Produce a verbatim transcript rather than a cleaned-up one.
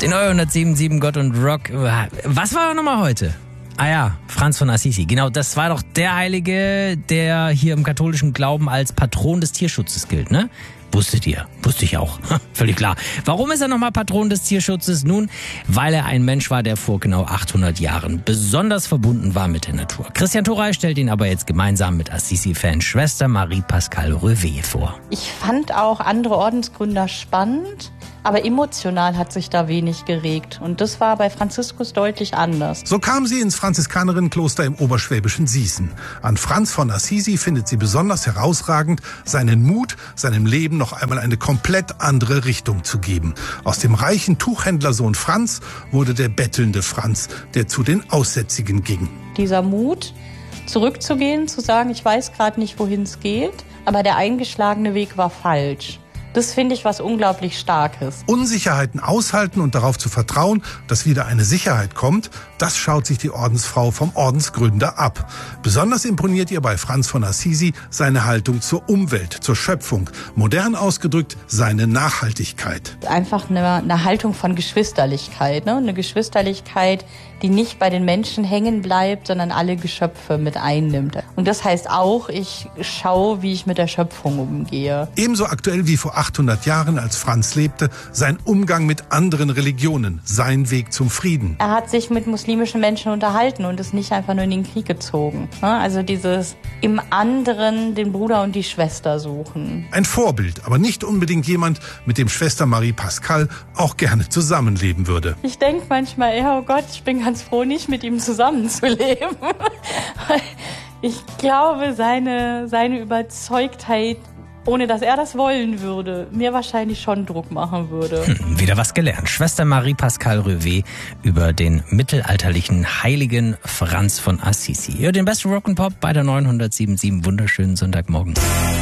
Die neue hundertsieben Komma sieben Gott und Rock. Was war nochmal heute? Ah ja, Franz von Assisi. Genau, das war doch der Heilige, der hier im katholischen Glauben als Patron des Tierschutzes gilt, ne? Wusstet ihr? Wusste ich auch. Völlig klar. Warum ist er nochmal Patron des Tierschutzes? Nun, weil er ein Mensch war, der vor genau achthundert Jahren besonders verbunden war mit der Natur. Christian Thorey stellt ihn aber jetzt gemeinsam mit Assisi-Fan Schwester Marie-Pascale Reuvet vor. Ich fand auch andere Ordensgründer spannend, aber emotional hat sich da wenig geregt. Und das war bei Franziskus deutlich anders. So kam sie ins Franziskanerienkloster im oberschwäbischen Sießen. An Franz von Assisi findet sie besonders herausragend, seinen Mut, seinem Leben noch einmal eine komplett andere Richtung zu geben. Aus dem reichen Tuchhändlersohn Franz wurde der bettelnde Franz, der zu den Aussätzigen ging. Dieser Mut, zurückzugehen, zu sagen, ich weiß gerade nicht, wohin es geht, aber der eingeschlagene Weg war falsch. Das finde ich was unglaublich Starkes. Unsicherheiten aushalten und darauf zu vertrauen, dass wieder eine Sicherheit kommt, das schaut sich die Ordensfrau vom Ordensgründer ab. Besonders imponiert ihr bei Franz von Assisi seine Haltung zur Umwelt, zur Schöpfung. Modern ausgedrückt seine Nachhaltigkeit. Einfach eine, eine Haltung von Geschwisterlichkeit, ne? Eine Geschwisterlichkeit, die nicht bei den Menschen hängen bleibt, sondern alle Geschöpfe mit einnimmt. Und das heißt auch, ich schaue, wie ich mit der Schöpfung umgehe. Ebenso aktuell wie vor achthundert Jahren, als Franz lebte, sein Umgang mit anderen Religionen, sein Weg zum Frieden. Er hat sich mit muslimischen Menschen unterhalten und ist nicht einfach nur in den Krieg gezogen. Also dieses im anderen den Bruder und die Schwester suchen. Ein Vorbild, aber nicht unbedingt jemand, mit dem Schwester Marie-Pascale auch gerne zusammenleben würde. Ich denke manchmal, ja, oh Gott, ich bin ganz froh, nicht mit ihm zusammenzuleben. Ich glaube, seine, seine Überzeugtheit, ohne dass er das wollen würde, mir wahrscheinlich schon Druck machen würde. Hm, wieder was gelernt. Schwester Marie-Pascale Reuvet über den mittelalterlichen Heiligen Franz von Assisi. Ihr hört den besten Rock'n'Pop bei der neuen hundertsieben Komma sieben. Wunderschönen Sonntagmorgen.